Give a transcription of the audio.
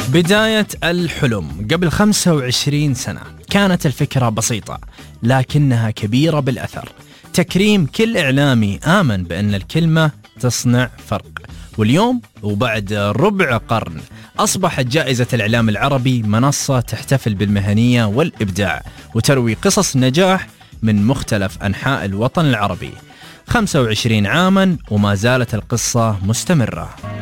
بداية الحلم قبل 25 سنة كانت الفكرة بسيطة لكنها كبيرة بالأثر. تكريم كل إعلامي آمن بأن الكلمة تصنع فرق، واليوم وبعد ربع قرن أصبحت جائزة الإعلام العربي منصة تحتفل بالمهنية والإبداع وتروي قصص نجاح من مختلف أنحاء الوطن العربي. 25 عاما وما زالت القصة مستمرة.